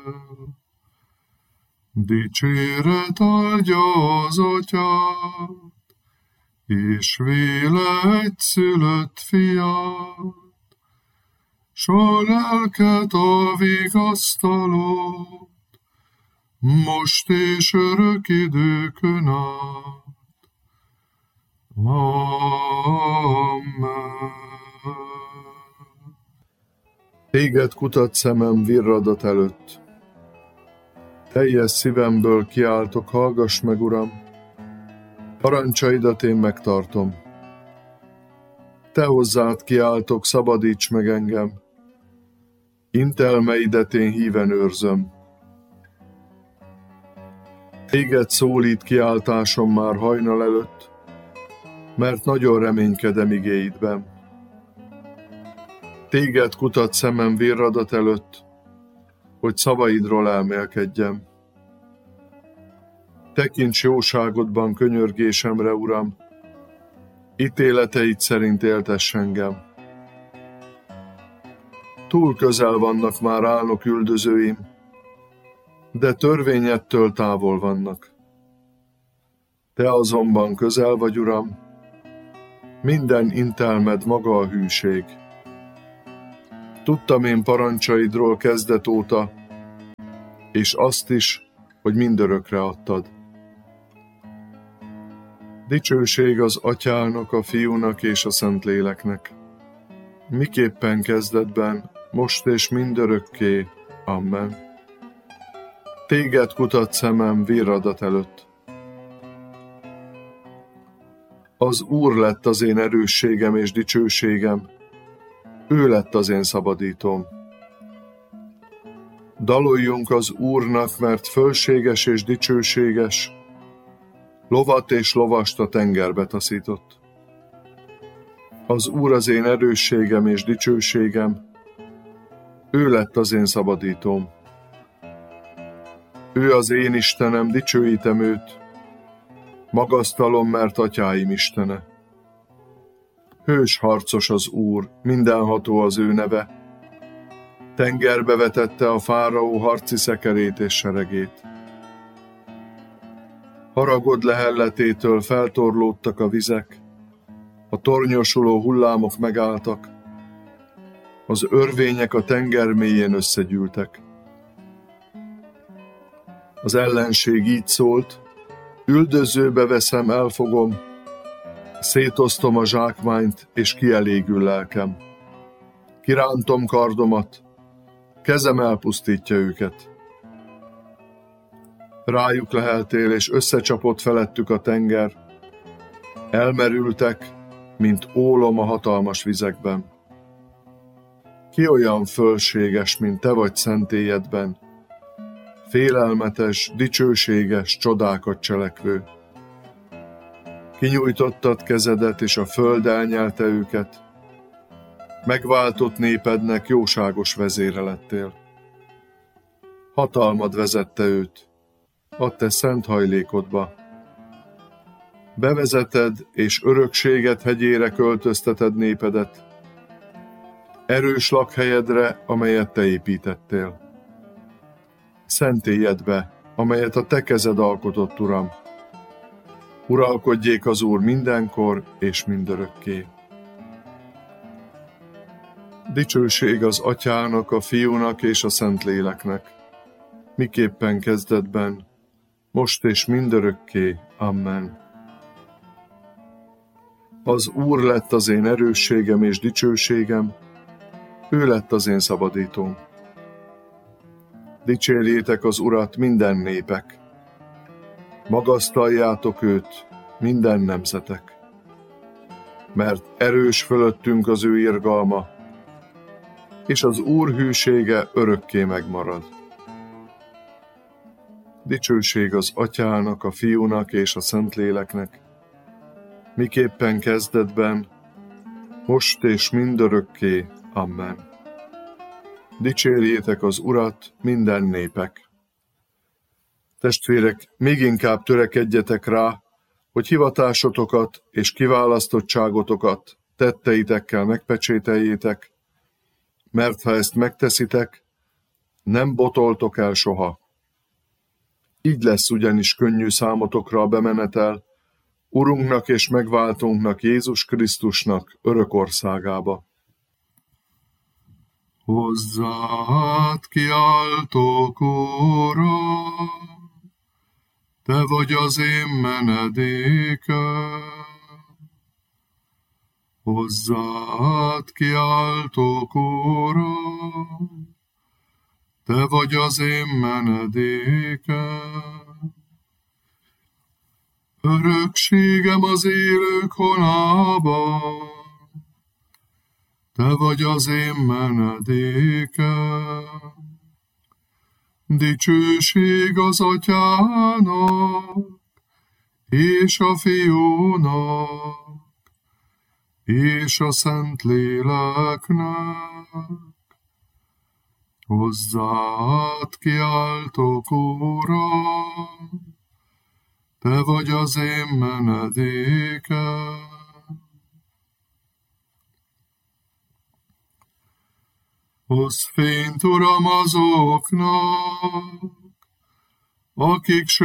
Dicséret adja az Atyát, és véle egyszülött fiát, s a lelket a vigasztalót, most és örök időkön át. Amen. Téged kutat szemem virradat előtt. Teljes szívemből kiáltok, hallgass meg, Uram! Parancsaidat én megtartom. Te hozzád kiáltok, szabadíts meg engem. Intelmeidet én híven őrzöm. Téged szólít kiáltásom már hajnal előtt, mert nagyon reménykedem igéidben. Téged kutat szemem virradat előtt, hogy szavaidról elmélkedjem. Tekints jóságodban könyörgésemre, Uram, ítéleteid szerint éltess engem. Túl közel vannak már álnok üldözőim, de törvényettől távol vannak. Te azonban közel vagy, Uram, minden intelmed maga a hűség. Tudtam én parancsaidról kezdet óta, és azt is, hogy mindörökre adtad. Dicsőség az Atyának, a Fiúnak és a Szentléleknek, miképpen kezdetben, most és mindörökké. Amen. Téged kutat szemem virradat előtt. Az Úr lett az én erősségem és dicsőségem, ő lett az én szabadítóm. Daloljunk az Úrnak, mert fölséges és dicsőséges, lovat és lovast a tengerbe taszított. Az Úr az én erősségem és dicsőségem, ő lett az én szabadítóm. Ő az én Istenem, dicsőítem őt, magasztalom, mert atyáim Istene. Hős harcos az Úr, mindenható az ő neve, tengerbe vetette a fáraó harci szekerét és seregét. Haragod lehelletétől feltorlódtak a vizek, a tornyosuló hullámok megálltak, az örvények a tenger mélyén összegyűltek. Az ellenség így szólt, üldözőbe veszem, elfogom, szétosztom a zsákmányt, és kielégül lelkem. Kirántom kardomat, kezem elpusztítja őket. Rájuk leheltél, és összecsapott felettük a tenger. Elmerültek, mint ólom a hatalmas vizekben. Ki olyan fölséges, mint te vagy szentélyedben, félelmetes, dicsőséges, csodákat cselekvő. Kinyújtottad kezedet, és a föld elnyelte őket. Megváltott népednek jóságos vezére lettél. Hatalmad vezette őt a te szent hajlékodba. Bevezeted és örökséget hegyére költözteted népedet, erős lakhelyedre, amelyet te építettél. Szentélyedbe, amelyet a te kezed alkotott, Uram. Uralkodjék az Úr mindenkor és mindörökké. Dicsőség az Atyának, a Fiúnak és a Szentléleknek, miképpen kezdetben, most és mindörökké. Amen. Az Úr lett az én erősségem és dicsőségem, ő lett az én szabadítóm. Dicsérjétek az Urat minden népek, magasztaljátok őt minden nemzetek, mert erős fölöttünk az ő irgalma, és az Úr hűsége örökké megmarad. Dicsőség az Atyának, a Fiúnak és a Szentléleknek, miképpen kezdetben, most és mindörökké. Amen. Dicsérjétek az Urat minden népek. Testvérek, még inkább törekedjetek rá, hogy hivatásotokat és kiválasztottságotokat tetteitekkel megpecsételjétek, mert ha ezt megteszitek, nem botoltok el soha. Így lesz ugyanis könnyű számotokra a bemenetel, Urunknak és megváltónknak, Jézus Krisztusnak örök országába. Hozzád kiáltok, Uram, te vagy az én menedékem. Hozzád kiáltok, Uram, te vagy az én menedékem. Örökségem az élők honában, te vagy az én menedékem. Dicsőség az Atyának, és a Fiúnak, és a Szentléleknek. Hozzád kiáltok, Uram, te vagy az én menedékem. Hozz fényt, Uram, azoknak, akik